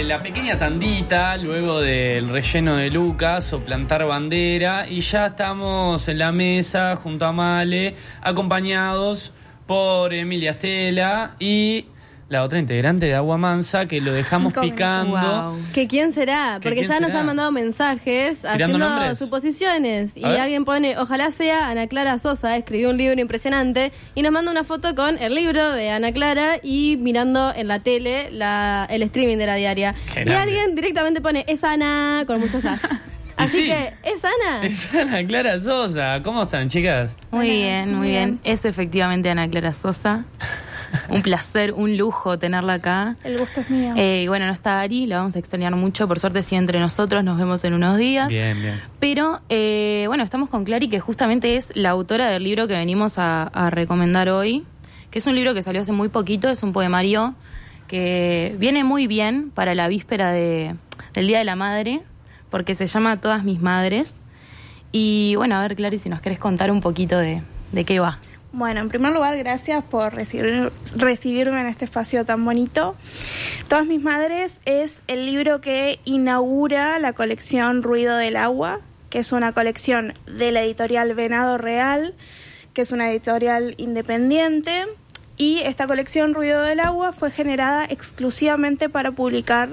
La pequeña tandita, luego del relleno de Lucas o plantar bandera, y ya estamos en la mesa junto a Male, acompañados por Emilia Estela y la otra integrante de Agua Mansa, que lo dejamos picando. Wow. ¿Que quién será? Porque ya nos han mandado mensajes haciendo nombres, suposiciones. Y alguien pone, ojalá sea Ana Clara Sosa, escribió un libro impresionante, y nos manda una foto con el libro de Ana Clara y mirando en la tele el streaming de La Diaria. Y alguien directamente pone, es Ana, con muchas as. Así que, ¿es Ana? Es Ana Clara Sosa. ¿Cómo están, chicas? Muy bien, muy bien. Es efectivamente Ana Clara Sosa. Un placer, un lujo tenerla acá. El gusto es mío. Y bueno, no está Ari, la vamos a extrañar mucho. Por suerte, sí, entre nosotros, nos vemos en unos días. Bien, bien. Pero, bueno, estamos con Clary, que justamente es la autora del libro que venimos a recomendar hoy, que es un libro que salió hace muy poquito, es un poemario que viene muy bien para la víspera del Día de la Madre, porque se llama Todas mis madres. Y bueno, a ver, Clary, si nos querés contar un poquito de qué va. Bueno, en primer lugar, gracias por recibirme en este espacio tan bonito. Todas mis madres es el libro que inaugura la colección Ruido del Agua, que es una colección de la editorial Venado Real, que es una editorial independiente. Y esta colección Ruido del Agua fue generada exclusivamente para publicar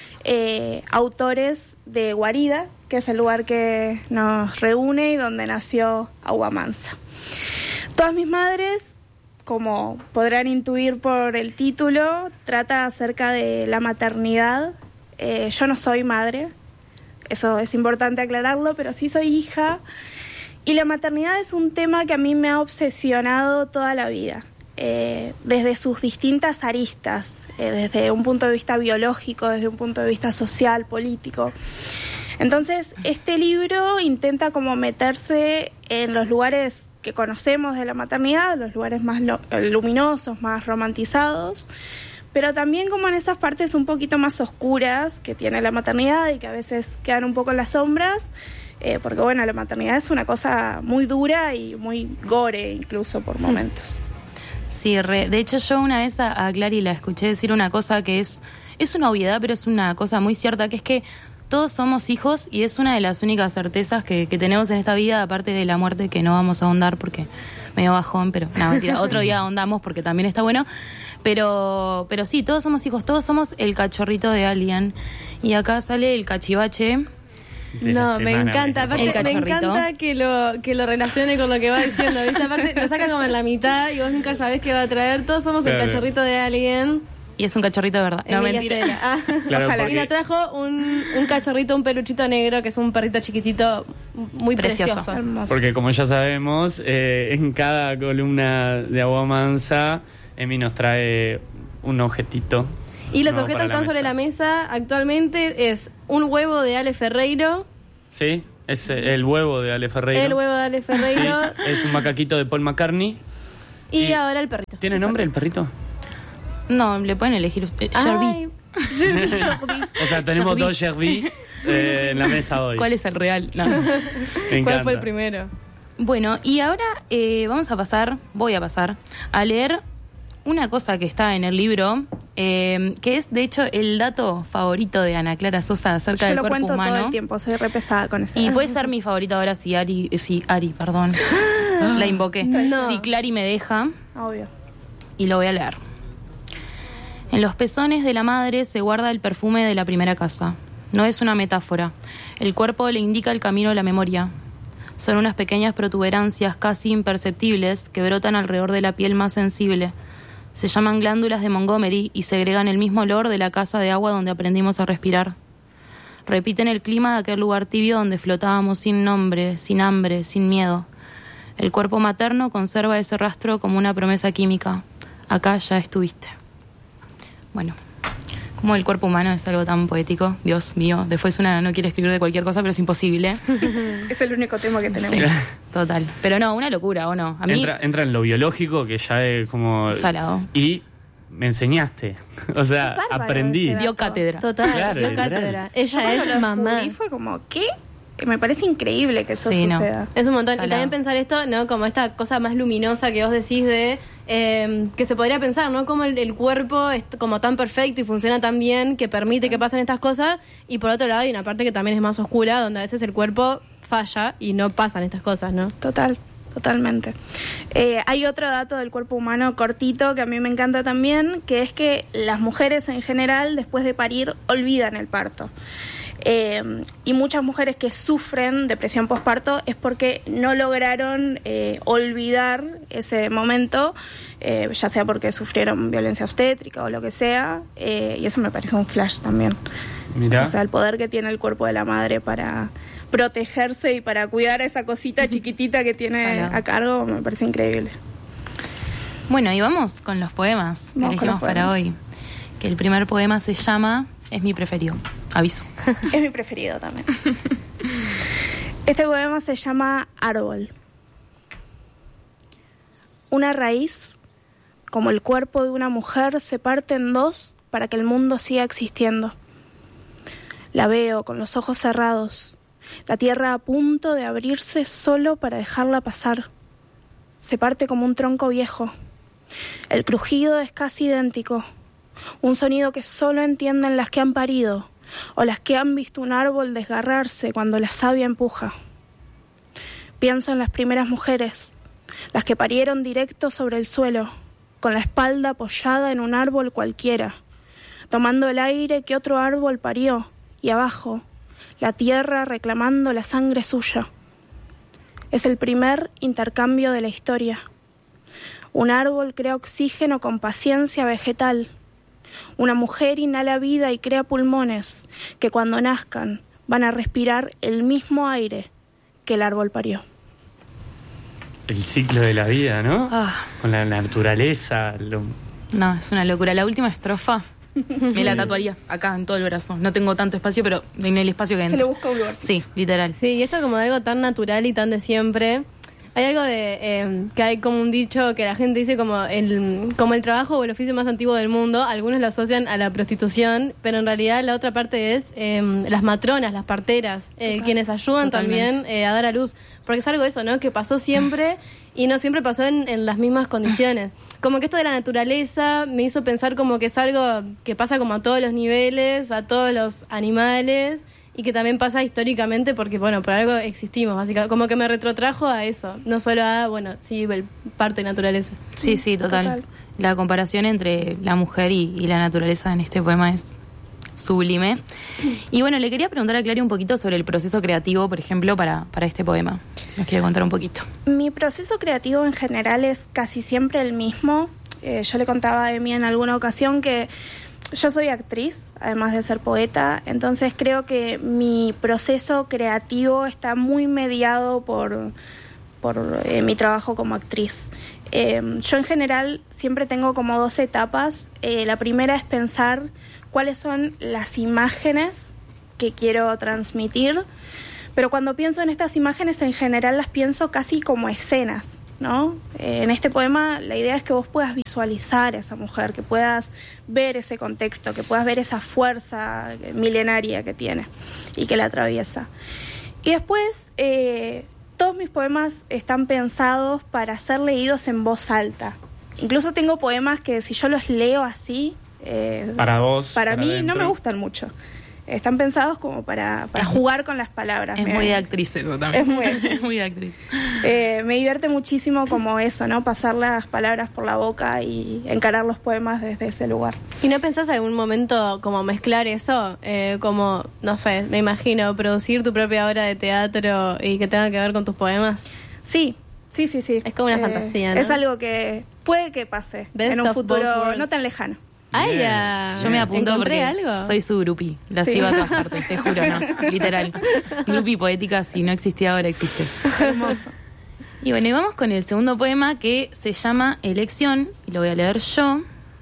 autores de Guarida, que es el lugar que nos reúne y donde nació Agua Mansa. Todas mis madres, como podrán intuir por el título, trata acerca de la maternidad. Yo no soy madre, eso es importante aclararlo, pero sí soy hija. Y la maternidad es un tema que a mí me ha obsesionado toda la vida, desde sus distintas aristas, desde un punto de vista biológico, desde un punto de vista social, político. Entonces, este libro intenta como meterse en los lugares que conocemos de la maternidad, los lugares más luminosos, más romantizados, pero también como en esas partes un poquito más oscuras que tiene la maternidad y que a veces quedan un poco en las sombras, porque bueno, la maternidad es una cosa muy dura y muy gore incluso por momentos. Sí, de hecho yo una vez a Clary la escuché decir una cosa que es una obviedad, pero es una cosa muy cierta, que es que todos somos hijos y es una de las únicas certezas que tenemos en esta vida, aparte de la muerte, que no vamos a ahondar porque medio bajón, pero no, mentira, otro día ahondamos porque también está bueno. Pero sí, todos somos hijos, todos somos el cachorrito de alguien. Y acá sale el cachivache. No, me encanta. Aparte, me encanta que lo relacione con lo que va diciendo, ¿viste? Aparte, lo saca como en la mitad y vos nunca sabés qué va a traer. Todos somos el cachorrito de alguien. Y es un cachorrito de verdad. No, mentira. Claro, ojalá. Mira, trajo un cachorrito, un peluchito negro, que es un perrito chiquitito muy precioso. Hermoso. Porque como ya sabemos, en cada columna de Agua Mansa, Emi nos trae un objetito. Y los objetos que están sobre la mesa actualmente es un huevo de Ale Ferreiro. Sí, es el huevo de Ale Ferreiro. El huevo de Ale Ferreiro. Sí, es un macaquito de Paul McCartney. Y ahora el perrito. ¿Tiene nombre el perrito? No, le pueden elegir usted. Sherby. O sea, tenemos dos Sherby en la mesa hoy. ¿Cuál es el real? No. ¿Cuál fue el primero? Bueno, y ahora voy a pasar a leer una cosa que está en el libro, que es de hecho el dato favorito de Ana Clara Sosa acerca del cuerpo humano. Yo lo cuento todo el tiempo, soy re pesada con eso. Y puede ser mi favorito ahora si Ari, perdón, la invoqué. No. Si Clary me deja. Obvio. Y lo voy a leer. En los pezones de la madre se guarda el perfume de la primera casa. No es una metáfora. El cuerpo le indica el camino de la memoria. Son unas pequeñas protuberancias casi imperceptibles que brotan alrededor de la piel más sensible. Se llaman glándulas de Montgomery y segregan el mismo olor de la casa de agua donde aprendimos a respirar. Repiten el clima de aquel lugar tibio donde flotábamos sin nombre, sin hambre, sin miedo. El cuerpo materno conserva ese rastro como una promesa química. Acá ya estuviste. Bueno, como el cuerpo humano es algo tan poético, Dios mío. Después una no quiere escribir de cualquier cosa, pero es imposible. Es el único tema que tenemos. Sí, total. Pero no, una locura, ¿o no? A mí entra en lo biológico, que ya es como... salado. Y me enseñaste. O sea, aprendí. Dio cátedra. Total, Claro, dio literal. cátedra. Ella es mamá. Y fue como, ¿qué? me parece increíble que eso suceda. No. Es un montón. Y también pensar esto, ¿no? Como esta cosa más luminosa que vos decís de que se podría pensar, ¿no? Como el cuerpo es como tan perfecto y funciona tan bien que permite que pasen estas cosas, y por otro lado hay una parte que también es más oscura, donde a veces el cuerpo falla y no pasan estas cosas, ¿no? Totalmente. Hay otro dato del cuerpo humano cortito que a mí me encanta también, que es que las mujeres en general después de parir olvidan el parto. Y muchas mujeres que sufren depresión postparto es porque no lograron olvidar ese momento, ya sea porque sufrieron violencia obstétrica o lo que sea, y eso me parece un flash también. Mirá. O sea, el poder que tiene el cuerpo de la madre para protegerse y para cuidar a esa cosita chiquitita que tiene a cargo, me parece increíble. Bueno, y vamos con los poemas que elegimos para hoy. Que el primer poema se llama Es mi preferido. Aviso. Es mi preferido también. Este poema se llama Árbol. Una raíz, como el cuerpo de una mujer, se parte en dos para que el mundo siga existiendo. La veo con los ojos cerrados, la tierra a punto de abrirse solo para dejarla pasar. Se parte como un tronco viejo. El crujido es casi idéntico. Un sonido que solo entienden las que han parido o las que han visto un árbol desgarrarse cuando la savia empuja. Pienso en las primeras mujeres, las que parieron directo sobre el suelo, con la espalda apoyada en un árbol cualquiera, tomando el aire que otro árbol parió, y abajo, la tierra reclamando la sangre suya. Es el primer intercambio de la historia. Un árbol crea oxígeno con paciencia vegetal. Una mujer inhala vida y crea pulmones que cuando nazcan van a respirar el mismo aire que el árbol parió. El ciclo de la vida, ¿no? Con la naturaleza. No, es una locura. La última estrofa me la tatuaría acá en todo el brazo. No tengo tanto espacio, pero en el espacio que entra. Se le busca un lugar. Sí, literal. Sí, y esto como algo tan natural y tan de siempre. Hay algo de que hay como un dicho que la gente dice como el trabajo o el oficio más antiguo del mundo. Algunos lo asocian a la prostitución, pero en realidad la otra parte es las matronas, las parteras, quienes ayudan también a dar a luz. Porque es algo eso, ¿no? Que pasó siempre y no siempre pasó en las mismas condiciones. Como que esto de la naturaleza me hizo pensar como que es algo que pasa como a todos los niveles, a todos los animales, y que también pasa históricamente porque, bueno, por algo existimos, básicamente. Como que me retrotrajo a eso, no solo a, bueno, sí, el parto y naturaleza. Sí, total. La comparación entre la mujer y la naturaleza en este poema es sublime. Y bueno, le quería preguntar a Clary un poquito sobre el proceso creativo, por ejemplo, para este poema. Si nos quiere contar un poquito. Mi proceso creativo en general es casi siempre el mismo. Yo le contaba a Emi en alguna ocasión que yo soy actriz, además de ser poeta, entonces creo que mi proceso creativo está muy mediado por mi trabajo como actriz. Yo en general siempre tengo como 2 etapas. La primera es pensar cuáles son las imágenes que quiero transmitir, pero cuando pienso en estas imágenes en general las pienso casi como escenas, ¿no? En este poema la idea es que vos puedas visualizar a esa mujer, que puedas ver ese contexto, que puedas ver esa fuerza milenaria que tiene y que la atraviesa. Y después todos mis poemas están pensados para ser leídos en voz alta. Incluso tengo poemas que si yo los leo así, para mí dentro, no me gustan mucho. Están pensados como para jugar con las palabras. Es muy de actriz eso también. Es muy de actriz. Me divierte muchísimo como eso, ¿no? Pasar las palabras por la boca y encarar los poemas desde ese lugar. ¿Y no pensás en algún momento como mezclar eso? Como, no sé, me imagino, producir tu propia obra de teatro y que tenga que ver con tus poemas. Sí. Es como una fantasía, ¿no? Es algo que puede que pase en un futuro no tan lejano. ¡Ay, ya! Yo me apunto porque algo. soy su groupie. La sigo a todas partes, te juro, no. Literal. Groupie poética, si no existía ahora, existe. Hermoso. Y bueno, y vamos con el segundo poema que se llama Elección. Y lo voy a leer yo.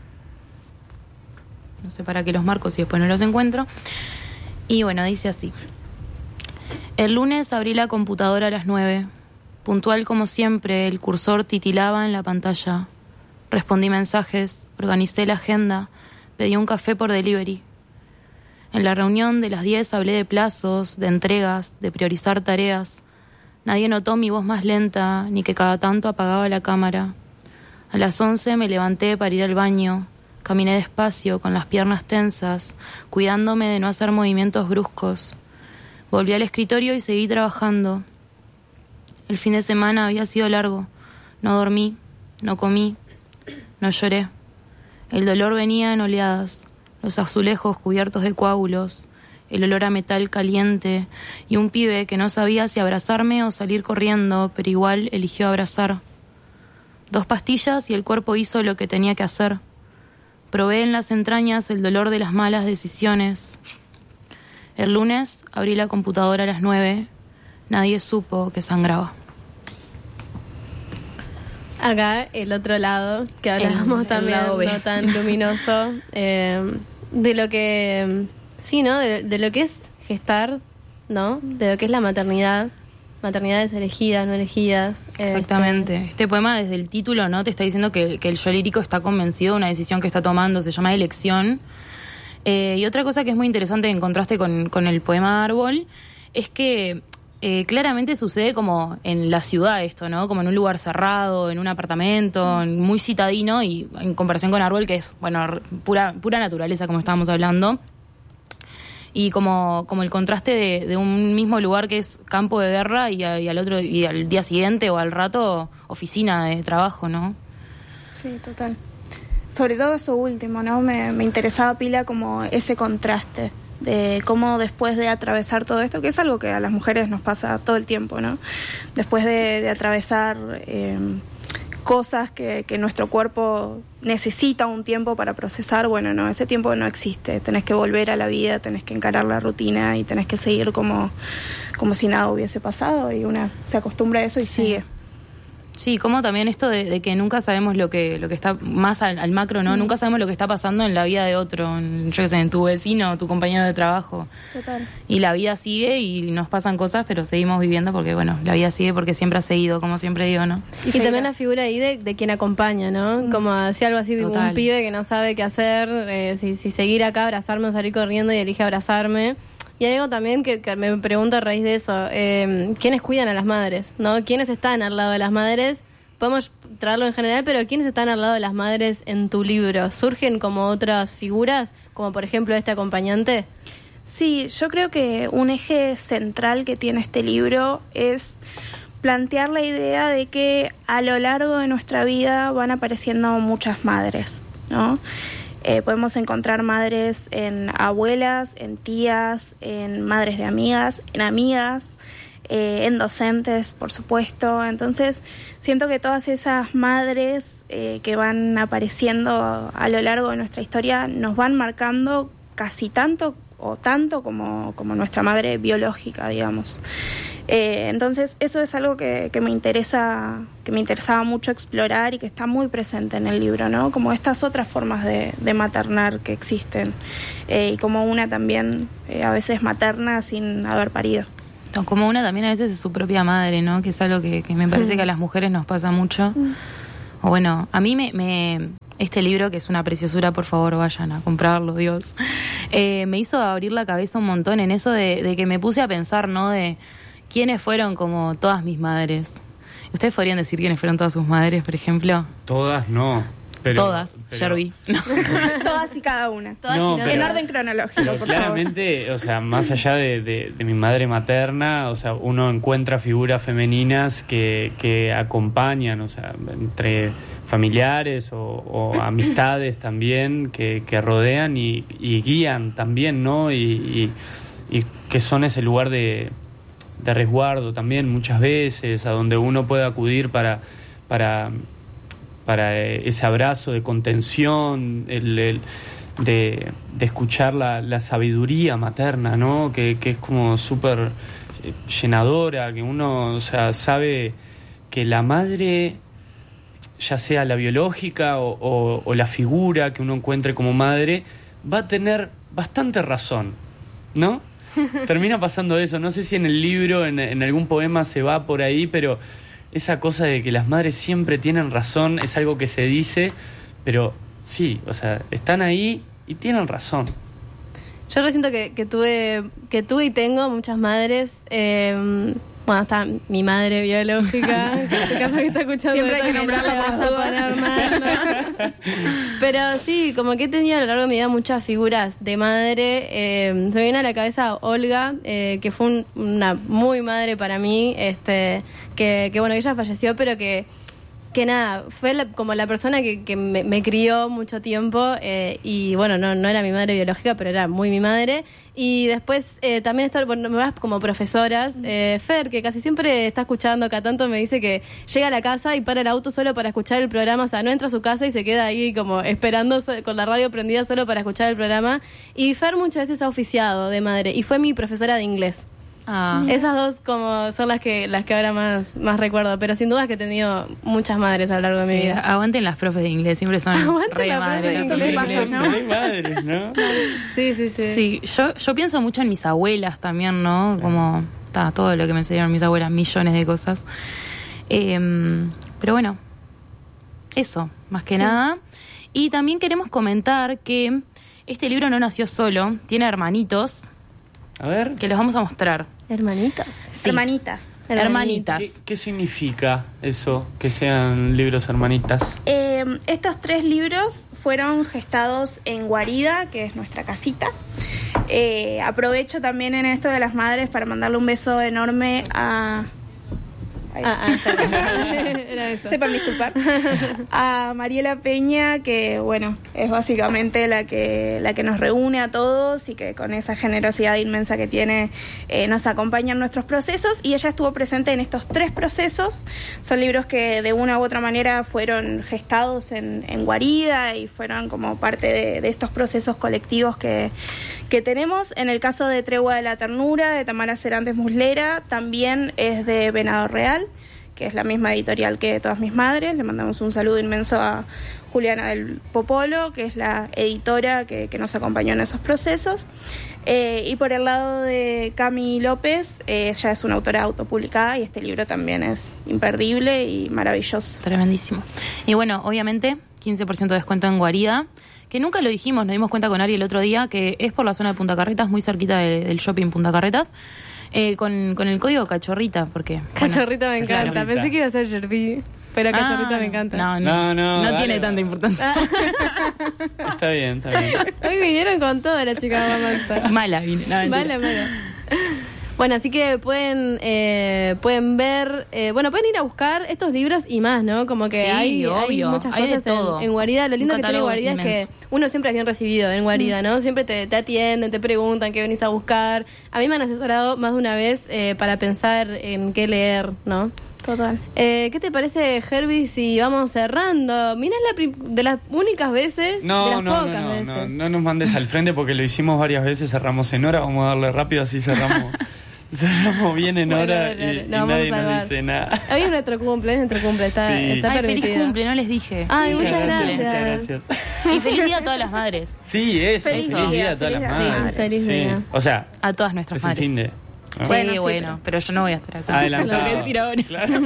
No sé para qué los marco si después no los encuentro. Y bueno, dice así. El lunes abrí la computadora a las 9. Puntual como siempre, el cursor titilaba en la pantalla. Respondí mensajes, organicé la agenda, pedí un café por delivery. En la reunión de las 10 hablé de plazos, de entregas, de priorizar tareas. Nadie notó mi voz más lenta, ni que cada tanto apagaba la cámara. A las 11 me levanté para ir al baño. Caminé despacio, con las piernas tensas, cuidándome de no hacer movimientos bruscos. Volví al escritorio y seguí trabajando. El fin de semana había sido largo. No dormí, no comí, no lloré. El dolor venía en oleadas, los azulejos cubiertos de coágulos, el olor a metal caliente y un pibe que no sabía si abrazarme o salir corriendo, pero igual eligió abrazar. 2 pastillas y el cuerpo hizo lo que tenía que hacer. Probé en las entrañas el dolor de las malas decisiones. El lunes abrí la computadora a las 9. Nadie supo que sangraba. Acá, el otro lado, que hablábamos también, no tan luminoso, de lo que, sí, ¿no? De lo que es gestar, ¿no? De lo que es la maternidad. Maternidades elegidas, no elegidas. Exactamente. Este poema, desde el título, ¿no? Te está diciendo que el yo lírico está convencido de una decisión que está tomando, se llama elección. Y otra cosa que es muy interesante en contraste con el poema Árbol es que claramente sucede como en la ciudad esto, ¿no? Como en un lugar cerrado, en un apartamento, muy citadino, y en comparación con Árbol, que es, bueno, pura naturaleza, como estábamos hablando. Y como el contraste de un mismo lugar que es campo de guerra y al día siguiente o al rato oficina de trabajo, ¿no? Sí, total. Sobre todo eso último, ¿no? Me interesaba pila como ese contraste de cómo después de atravesar todo esto, que es algo que a las mujeres nos pasa todo el tiempo, ¿no? Después de atravesar cosas que nuestro cuerpo necesita un tiempo para procesar, bueno, no, ese tiempo no existe. Tenés que volver a la vida, tenés que encarar la rutina y tenés que seguir como si nada hubiese pasado, y una se acostumbra a eso y sigue. Sí, como también esto de que nunca sabemos lo que está más al macro, ¿no? Nunca sabemos lo que está pasando en la vida de otro, yo qué sé, en tu vecino, tu compañero de trabajo. Total. Y la vida sigue y nos pasan cosas, pero seguimos viviendo porque, bueno, la vida sigue porque siempre ha seguido, como siempre digo, ¿no? Y también la figura ahí de quien acompaña, ¿no? Como decía algo así de un pibe que no sabe qué hacer, si seguir acá, abrazarme o salir corriendo, y elige abrazarme. Y hay algo también que me pregunto a raíz de eso, ¿quiénes cuidan a las madres? ¿No? ¿Quiénes están al lado de las madres? Podemos traerlo en general, pero ¿quiénes están al lado de las madres en tu libro? ¿Surgen como otras figuras, como por ejemplo este acompañante? Sí, yo creo que un eje central que tiene este libro es plantear la idea de que a lo largo de nuestra vida van apareciendo muchas madres, ¿no? Podemos encontrar madres en abuelas, en tías, en madres de amigas, en docentes, por supuesto. Entonces, siento que todas esas madres que van apareciendo a lo largo de nuestra historia nos van marcando casi tanto como nuestra madre biológica, digamos. Entonces, eso es algo que me interesaba mucho explorar y que está muy presente en el libro, ¿no? Como estas otras formas de maternar que existen, y como una también a veces materna sin haber parido. Como una también a veces es su propia madre, ¿no? Que es algo que me parece que a las mujeres nos pasa mucho. O bueno, a mí este libro, que es una preciosura, por favor vayan a comprarlo, Dios, me hizo abrir la cabeza un montón en eso de que me puse a pensar, ¿no? De quiénes fueron como todas mis madres. ¿Ustedes podrían decir quiénes fueron todas sus madres, por ejemplo? Todas no. Todas, Jerby. No. Todas y cada una. Todas no, en orden cronológico, por claramente, favor. O sea, más allá de mi madre materna, o sea, uno encuentra figuras femeninas que acompañan, o sea, entre familiares o amistades también, que rodean y guían también, ¿no? Y que son ese lugar de resguardo también muchas veces, a donde uno puede acudir para ese abrazo de contención, de escuchar la sabiduría materna, ¿no? Que es como súper llenadora, que uno, o sea, sabe que la madre, ya sea la biológica o la figura que uno encuentre como madre, va a tener bastante razón, ¿no? Termina pasando eso. No sé si en el libro, en algún poema se va por ahí, pero esa cosa de que las madres siempre tienen razón es algo que se dice, pero sí, o sea, están ahí y tienen razón. Yo resiento que tuve y tengo muchas madres. Bueno, está mi madre biológica, que capaz que está escuchando. Siempre hay que nombrarla por su poner mal, ¿no? Pero sí, como que he tenido a lo largo de mi vida muchas figuras de madre. Se me viene a la cabeza Olga, que fue una muy madre para mí, que bueno, ella falleció, pero que nada, fue como la persona que me crió mucho tiempo, y bueno, no era mi madre biológica, pero era muy mi madre. Y después también estoy, bueno, como profesoras, Fer, que casi siempre está escuchando, cada tanto me dice que llega a la casa y para el auto solo para escuchar el programa, o sea, no entra a su casa y se queda ahí como esperando con la radio prendida solo para escuchar el programa. Y Fer muchas veces ha oficiado de madre y fue mi profesora de inglés. Esas dos como son las que ahora más recuerdo, pero sin duda es que he tenido muchas madres a lo largo de mi vida. Aguanten las profes de inglés, siempre son re madres. Re madres, ¿no? Sí. Sí, yo pienso mucho en mis abuelas también, ¿no? Como todo lo que me enseñaron mis abuelas, millones de cosas. Pero bueno, eso, más que nada. Y también queremos comentar que este libro no nació solo, tiene hermanitos. A ver. Que los vamos a mostrar. ¿Hermanitas? Sí. Hermanitas. ¿Qué significa eso, que sean libros hermanitas? Estos 3 libros fueron gestados en Guarida, que es nuestra casita. Aprovecho también en esto de las madres para mandarle un beso enorme a... Era eso. Sepan disculpar. A Mariela Peña, que bueno, es básicamente la que nos reúne a todos y que con esa generosidad inmensa que tiene nos acompaña en nuestros procesos, y ella estuvo presente en estos 3 procesos. Son libros que de una u otra manera fueron gestados en Guarida y fueron como parte de estos procesos colectivos que tenemos. En el caso de Tregua de la Ternura, de Tamara Cerantes Muslera, también es de Venado Real, que es la misma editorial que Todas Mis Madres. Le mandamos un saludo inmenso a Juliana del Popolo, que es la editora que nos acompañó en esos procesos. Y por el lado de Cami López, ella es una autora autopublicada y este libro también es imperdible y maravilloso. Tremendísimo. Y bueno, obviamente, 15% de descuento en Guarida, que nunca lo dijimos, nos dimos cuenta con Ari el otro día, que es por la zona de Punta Carretas, muy cerquita del shopping Punta Carretas, con el código Cachorrita, porque... Cachorrita me encanta, Cachorrita. Pensé que iba a ser Yerbi, pero Cachorrita me encanta. No tiene tanta importancia. Está bien. Hoy vinieron con toda la chica mamá. Mala vine. Mala. Bueno, así que pueden ver, pueden ir a buscar estos libros y más, ¿no? Como que hay muchas cosas en Guarida. Lo lindo que tiene Guarida es que uno siempre es bien recibido en Guarida, ¿no? Siempre te atienden, te preguntan qué venís a buscar. A mí me han asesorado más de una vez para pensar en qué leer, ¿no? Total. ¿Qué te parece, Herbie, si vamos cerrando? Mirá, de las únicas veces, No nos mandes al frente porque lo hicimos varias veces, cerramos en hora, vamos a darle rápido, así cerramos bien en hora y nadie nos dice nada. Hoy es nuestro cumple, está permitido. Feliz cumple, no les dije. Ay, muchas Muchas gracias. Y feliz día a todas las madres. Sí, eso, feliz día a todas las madres. Feliz día. O sea, a todas nuestras es el madres. fin de... ¿no? Bueno, pero yo no voy a estar acá. Adelantado. Lo voy a decir ahora. Claro.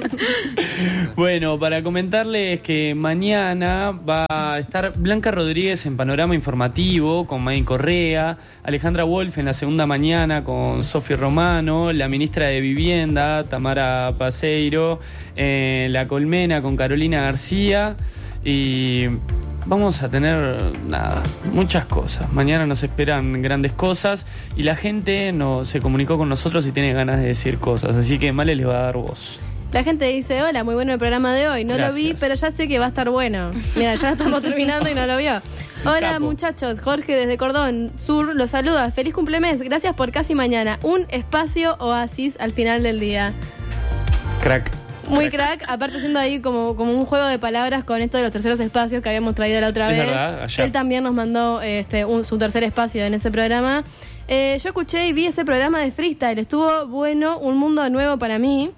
Bueno, para comentarles que mañana va a estar Blanca Rodríguez en Panorama Informativo con May Correa, Alejandra Wolf en la segunda mañana con Sofi Romano, la ministra de Vivienda, Tamara Paseiro, La Colmena con Carolina García, y vamos a tener muchas cosas. Mañana nos esperan grandes cosas y la gente se comunicó con nosotros y tiene ganas de decir cosas, así que Male les va a dar voz. La gente dice, hola, muy bueno el programa de hoy. No Gracias. Lo vi, pero ya sé que va a estar bueno. Mira, ya estamos terminando y no lo vio. Hola, Capo. muchachos. Jorge desde Cordón Sur los saluda. Feliz cumplemes. Gracias por casi mañana. Un espacio oasis al final del día. Crack. Muy crack, aparte siendo ahí como un juego de palabras con esto de los terceros espacios que habíamos traído la otra Es vez. verdad, ayer. Él también nos mandó su tercer espacio en ese programa. Yo escuché y vi ese programa de freestyle, estuvo bueno, un mundo nuevo para mí.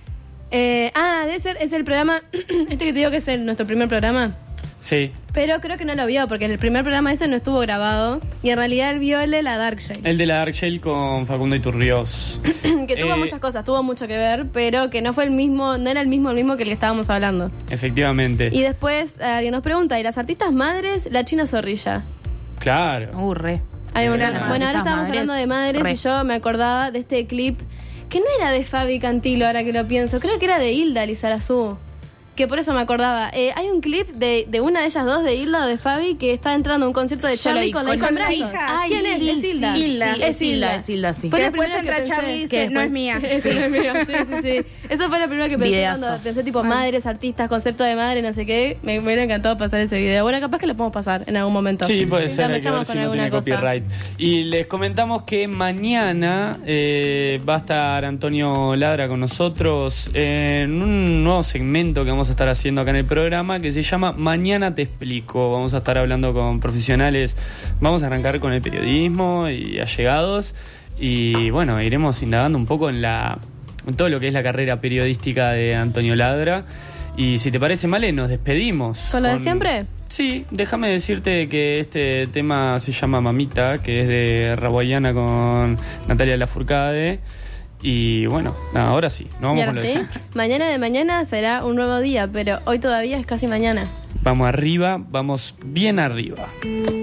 Debe ser, es el programa, que te digo que es nuestro primer programa. Sí. Pero creo que no lo vio, porque en el primer programa ese no estuvo grabado. Y en realidad él vio el de la Dark Shade. El de la Dark Shale con Facundo Iturriós. Que tuvo muchas cosas, tuvo mucho que ver, pero que no fue el mismo, no era el mismo que el que estábamos hablando. Efectivamente. Y después alguien nos pregunta, ¿y las artistas madres? La China Zorrilla. Claro. Re. Bueno, ahora estábamos hablando de madres y yo me acordaba de este clip que no era de Fabi Cantilo, ahora que lo pienso. Creo que era de Hilda Lizarazu. Que por eso me acordaba. Hay un clip de una de ellas dos, de Hilda o de Fabi, que está entrando a un concierto de Charlie con la hija. ¿Quién es? Es Hilda. Es Hilda, sí. Que después entra Charlie y dice, no es mía. No es mía, sí. Eso fue lo primero que pensé cuando pensé tipo madres, artistas, concepto de madre, no sé qué. Me hubiera encantado pasar ese video. Bueno, capaz que lo podemos pasar en algún momento. Sí, puede ser. Lo echamos con alguna cosa. Copyright. Y les comentamos que mañana va a estar Antonio Ladra con nosotros en un nuevo segmento que vamos a estar haciendo acá en el programa, que se llama Mañana te explico. Vamos a estar hablando con profesionales. Vamos a arrancar con el periodismo y allegados, y bueno, iremos indagando un poco en todo lo que es la carrera periodística de Antonio Ladra. Y si te parece, Male, nos despedimos. ¿Con lo de siempre? Sí, déjame decirte que este tema se llama Mamita, que es de Raboyana con Natalia Lafourcade. Y bueno, ahora sí, nos vamos con lo de siempre. Mañana de mañana será un nuevo día, pero hoy todavía es casi mañana. Vamos arriba, vamos bien arriba.